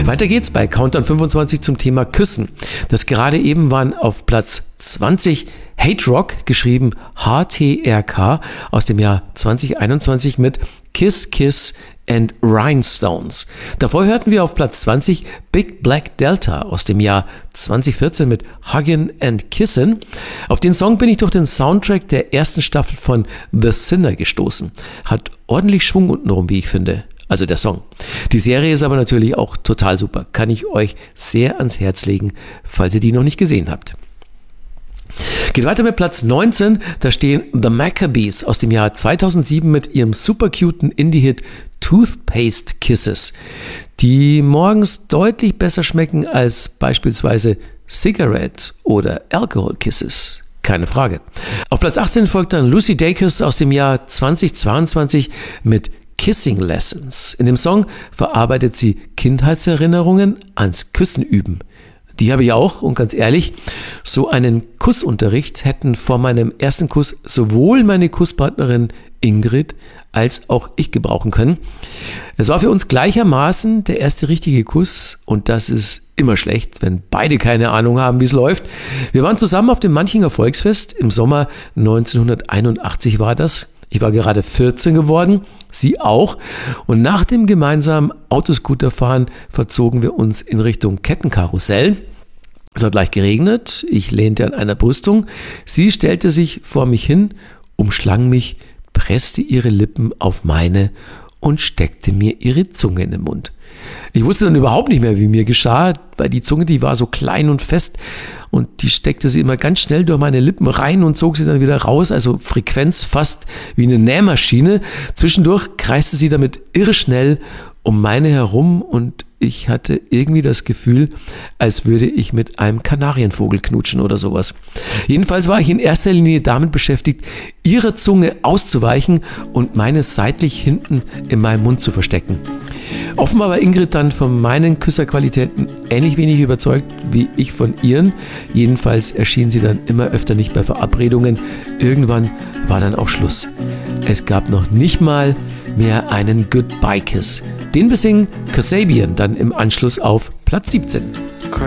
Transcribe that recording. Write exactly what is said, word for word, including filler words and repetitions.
Weiter geht's bei Countdown fünfundzwanzig zum Thema Küssen. Das gerade eben waren auf Platz zwanzig Hate Rock, geschrieben H T R K, aus dem Jahr zwanzig einundzwanzig mit Kiss Kiss and Rhinestones. Davor hörten wir auf Platz zwanzig Big Black Delta aus dem Jahr zwanzig vierzehn mit Huggin' and Kissin'. Auf den Song bin ich durch den Soundtrack der ersten Staffel von The Sinner gestoßen. Hat ordentlich Schwung untenrum, wie ich finde. Also der Song. Die Serie ist aber natürlich auch total super. Kann ich euch sehr ans Herz legen, falls ihr die noch nicht gesehen habt. Geht weiter mit Platz neunzehn, da stehen The Maccabees aus dem Jahr zweitausendsieben mit ihrem super cuten Indie-Hit Toothpaste Kisses, die morgens deutlich besser schmecken als beispielsweise Cigarette oder Alcohol Kisses. Keine Frage. Auf Platz achtzehn folgt dann Lucy Dacus aus dem Jahr zweitausendzweiundzwanzig mit Kissing Lessons. In dem Song verarbeitet sie Kindheitserinnerungen ans Küssen üben. Die habe ich auch und ganz ehrlich, so einen Kussunterricht hätten vor meinem ersten Kuss sowohl meine Kusspartnerin Ingrid als auch ich gebrauchen können. Es war für uns gleichermaßen der erste richtige Kuss und das ist immer schlecht, wenn beide keine Ahnung haben, wie es läuft. Wir waren zusammen auf dem Manchinger Volksfest, im Sommer neunzehnhunderteinundachtzig war das. Ich war gerade vierzehn geworden, sie auch. Und nach dem gemeinsamen Autoscooterfahren verzogen wir uns in Richtung Kettenkarussell. Es hat leicht geregnet, ich lehnte an einer Brüstung. Sie stellte sich vor mich hin, umschlang mich, presste ihre Lippen auf meine und steckte mir ihre Zunge in den Mund. Ich wusste dann überhaupt nicht mehr, wie mir geschah, weil die Zunge, die war so klein und fest und die steckte sie immer ganz schnell durch meine Lippen rein und zog sie dann wieder raus, also Frequenz fast wie eine Nähmaschine. Zwischendurch kreiste sie damit irre schnell um meine herum und ich hatte irgendwie das Gefühl, als würde ich mit einem Kanarienvogel knutschen oder sowas. Jedenfalls war ich in erster Linie damit beschäftigt, ihrer Zunge auszuweichen und meine seitlich hinten in meinem Mund zu verstecken. Offenbar war Ingrid dann von meinen Küsserqualitäten ähnlich wenig überzeugt wie ich von ihren. Jedenfalls erschien sie dann immer öfter nicht bei Verabredungen. Irgendwann war dann auch Schluss. Es gab noch nicht mal mehr einen Goodbye-Kiss. Den besingen Kasabian dann im Anschluss auf Platz siebzehn.